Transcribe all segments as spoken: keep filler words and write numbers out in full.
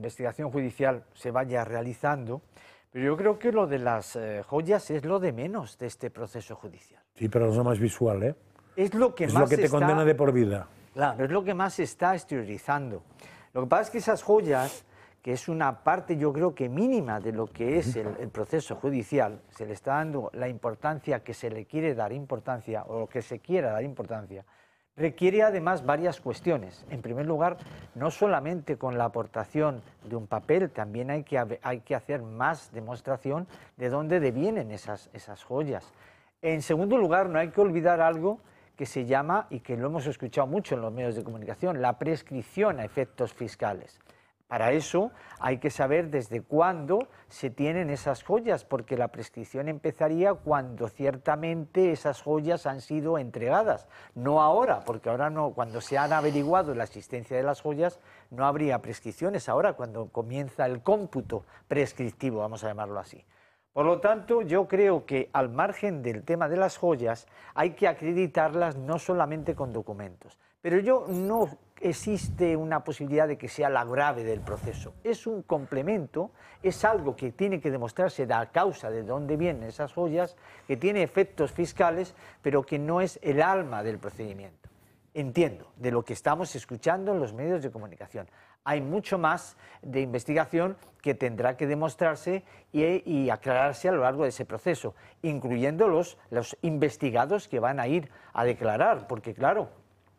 investigación judicial se vaya realizando, pero yo creo que lo de las eh, joyas es lo de menos de este proceso judicial. Sí, pero es lo más visual, ¿eh? Es lo que es más lo que te está, condena de por vida. Claro, es lo que más se está exteriorizando. Lo que pasa es que esas joyas, que es una parte yo creo que mínima de lo que es el, el proceso judicial, se le está dando la importancia que se le quiere dar importancia, o lo que se quiera dar importancia, requiere además varias cuestiones. En primer lugar, no solamente con la aportación de un papel, también hay que, hay que hacer más demostración de dónde devienen esas, esas joyas. En segundo lugar, no hay que olvidar algo que se llama, y que lo hemos escuchado mucho en los medios de comunicación, la prescripción a efectos fiscales. Para eso hay que saber desde cuándo se tienen esas joyas, porque la prescripción empezaría cuando ciertamente esas joyas han sido entregadas, no ahora, porque ahora no, cuando se han averiguado la existencia de las joyas no habría prescripciones, ahora cuando comienza el cómputo prescriptivo, vamos a llamarlo así. Por lo tanto, yo creo que al margen del tema de las joyas hay que acreditarlas no solamente con documentos, pero yo no existe una posibilidad de que sea la grave del proceso. Es un complemento, es algo que tiene que demostrarse la causa de dónde vienen esas joyas, que tiene efectos fiscales, pero que no es el alma del procedimiento. Entiendo, de lo que estamos escuchando en los medios de comunicación. Hay mucho más de investigación que tendrá que demostrarse y, y aclararse a lo largo de ese proceso, incluyendo los, los investigados que van a ir a declarar, porque claro,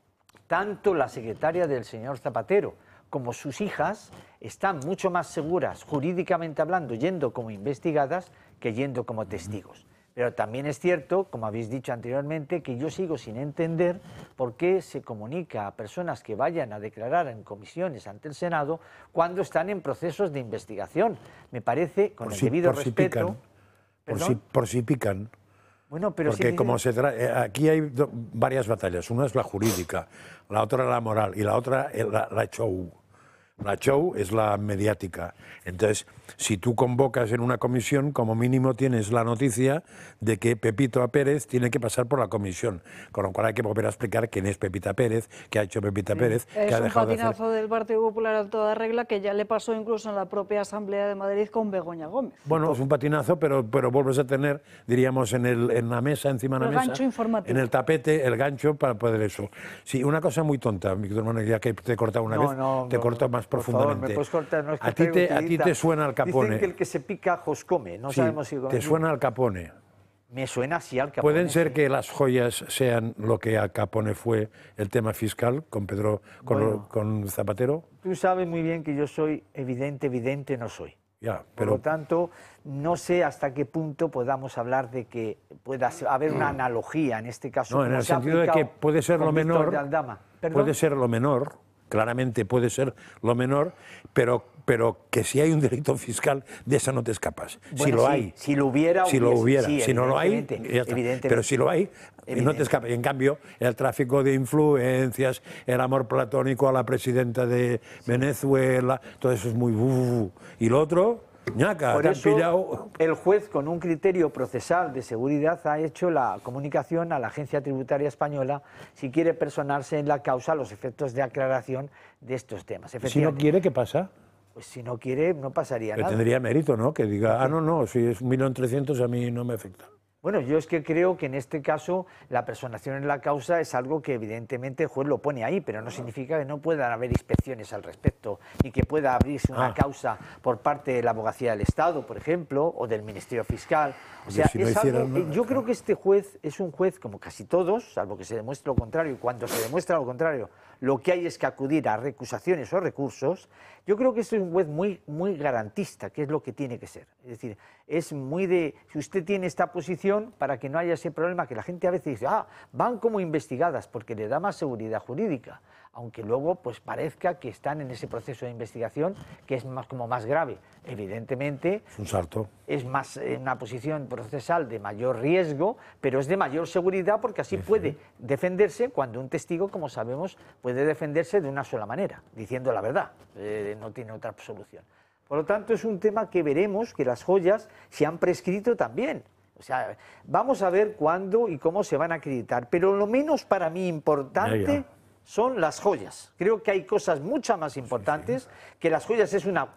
tanto la secretaria del señor Zapatero como sus hijas están mucho más seguras, jurídicamente hablando, yendo como investigadas que yendo como testigos. Pero también es cierto, como habéis dicho anteriormente, que yo sigo sin entender por qué se comunica a personas que vayan a declarar en comisiones ante el Senado cuando están en procesos de investigación. Me parece, con por el si, debido por respeto... Si pican, por, si, por si pican. Bueno, pero Porque si como dicen... se tra... aquí hay do... varias batallas. Una es la jurídica, la otra la moral y la otra la, la show. La show es la mediática. Entonces, si tú convocas en una comisión, como mínimo tienes la noticia de que Pepito Pérez tiene que pasar por la comisión. Con lo cual hay que volver a explicar quién es Pepita Pérez, qué ha hecho Pepita sí. Pérez, es qué ha dejado de hacer. Es un patinazo del Partido Popular a toda regla que ya le pasó incluso en la propia Asamblea de Madrid con Begoña Gómez. Bueno, es un patinazo, pero, pero vuelves a tener, diríamos, en, el, en la mesa, encima de la el mesa, gancho informativo. En el tapete, el gancho para poder eso. Sí, una cosa muy tonta, Víctor Manuel, ya que te he cortado una no, vez, no, te no, corto no, más por profundamente. Favor, me puedes cortar, no es que a, ti te, a ti te suena Al Capone. Dicen que el que se pica ajos come, no sí, sabemos si... te suena Al Capone. Me suena así Al Capone. ¿Pueden ser sí. que las joyas sean lo que Al Capone fue el tema fiscal con Pedro, con, bueno, lo, con Zapatero? Tú sabes muy bien que yo soy evidente, evidente no soy. Ya, Por pero... lo tanto, no sé hasta qué punto podamos hablar de que pueda haber una analogía en este caso. No, en el sentido de que puede ser lo menor, puede ser lo menor, claramente puede ser lo menor, pero, pero que si hay un delito fiscal, de esa no te escapas. Bueno, si lo sí, hay, si lo hubiera, si lo hubiera, sí, si no lo hay, ya está. Pero si lo hay, no te escapas. Y en cambio, el tráfico de influencias, el amor platónico a la presidenta de sí. Venezuela, todo eso es muy... Uh, y lo otro... ñaca, Por te eso, han pillado. el juez, con un criterio procesal de seguridad, ha hecho la comunicación a la Agencia Tributaria Española si quiere personarse en la causa a los efectos de aclaración de estos temas. Si no quiere, ¿qué pasa? Pues si no quiere, no pasaría Pero nada. Tendría mérito, ¿no? Que diga, ah, no, no, si es un millón trescientos a mí no me afecta. Bueno, yo es que creo que en este caso la personación en la causa es algo que evidentemente el juez lo pone ahí, pero no significa que no puedan haber inspecciones al respecto y que pueda abrirse una ah. causa por parte de la Abogacía del Estado, por ejemplo, o del Ministerio Fiscal. O sea, si no es algo, no, yo creo que este juez es un juez como casi todos, salvo que se demuestre lo contrario, y cuando se demuestra lo contrario, lo que hay es que acudir a recusaciones o recursos. Yo creo que este es un juez muy, muy garantista, que es lo que tiene que ser. Es decir, es muy de, si usted tiene esta posición, para que no haya ese problema, que la gente a veces dice, ah, van como investigadas, porque le da más seguridad jurídica, aunque luego pues parezca que están en ese proceso de investigación, que es más, como más grave. Evidentemente, es un salto. Es más en una posición procesal de mayor riesgo, pero es de mayor seguridad, porque así sí, puede sí. defenderse cuando un testigo, como sabemos, puede defenderse de una sola manera, diciendo la verdad, eh, no tiene otra solución. Por lo tanto, es un tema que veremos, que las joyas se han prescrito también. O sea, vamos a ver cuándo y cómo se van a acreditar, pero lo menos para mí importante ya, ya. son las joyas. Creo que hay cosas mucho más importantes, sí, sí. que las joyas es una